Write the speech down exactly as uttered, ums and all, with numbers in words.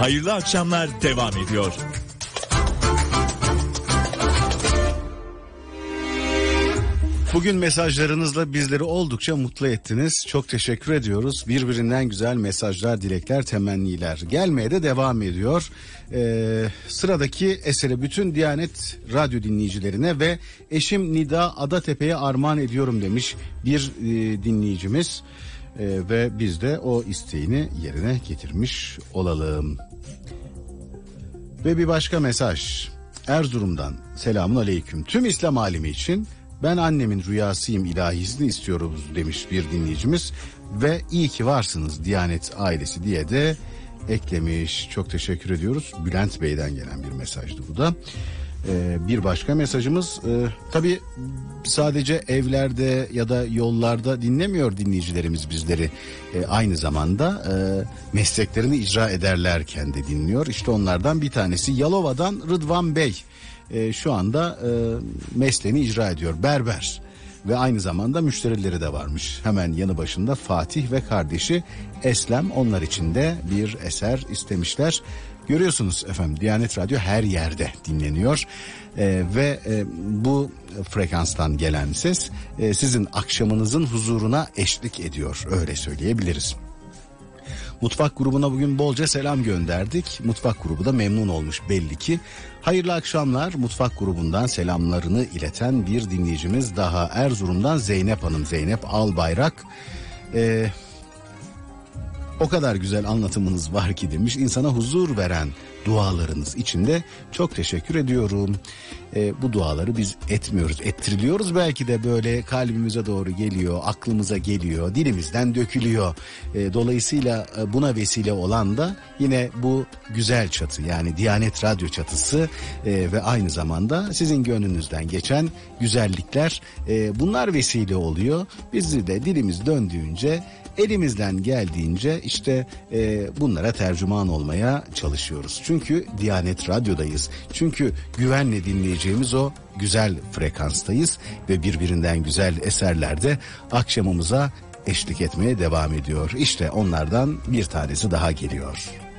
Hayırlı akşamlar devam ediyor. Bugün mesajlarınızla bizleri oldukça mutlu ettiniz. Çok teşekkür ediyoruz. Birbirinden güzel mesajlar, dilekler, temenniler gelmeye de devam ediyor. Ee, sıradaki eseri bütün Diyanet Radyo dinleyicilerine ve eşim Nida Adatepe'ye armağan ediyorum demiş bir e, dinleyicimiz. Ee, ve biz de o isteğini yerine getirmiş olalım. Ve bir başka mesaj. Erzurum'dan selamun aleyküm. Tüm İslam alemi için ben annemin rüyasıyım ilahisini istiyoruz demiş bir dinleyicimiz. Ve iyi ki varsınız Diyanet ailesi diye de eklemiş. Çok teşekkür ediyoruz. Bülent Bey'den gelen bir mesajdı bu da. Ee, bir başka mesajımız e, tabii sadece evlerde ya da yollarda dinlemiyor dinleyicilerimiz bizleri. E, aynı zamanda e, mesleklerini icra ederlerken de dinliyor. İşte onlardan bir tanesi Yalova'dan Rıdvan Bey. E, şu anda e, mesleğini icra ediyor, berber ve aynı zamanda müşterileri de varmış. Hemen yanı başında Fatih ve kardeşi Eslem, onlar için de bir eser istemişler. Görüyorsunuz efendim, Diyanet Radyo her yerde dinleniyor e, ve e, bu frekanstan gelen ses e, sizin akşamınızın huzuruna eşlik ediyor, öyle söyleyebiliriz. Mutfak grubuna bugün bolca selam gönderdik. Mutfak grubu da memnun olmuş belli ki. Hayırlı akşamlar. Mutfak grubundan selamlarını ileten bir dinleyicimiz daha Erzurum'dan Zeynep Hanım, Zeynep Albayrak. Ee, o kadar güzel anlatımınız var ki demiş. İnsana huzur veren dualarınız için de çok teşekkür ediyorum. E, bu duaları biz etmiyoruz, ettiriliyoruz, belki de böyle kalbimize doğru geliyor, aklımıza geliyor, dilimizden dökülüyor. E, dolayısıyla e, buna vesile olan da yine bu güzel çatı, yani Diyanet Radyo çatısı e, ve aynı zamanda sizin gönlünüzden geçen güzellikler, e, bunlar vesile oluyor. Bizi de dilimiz döndüğünce, elimizden geldiğince işte e, bunlara tercüman olmaya çalışıyoruz. Çünkü Diyanet Radyo'dayız. Çünkü güvenle dinleyeceğimiz o güzel frekanstayız ve birbirinden güzel eserler de akşamımıza eşlik etmeye devam ediyor. İşte onlardan bir tanesi daha geliyor.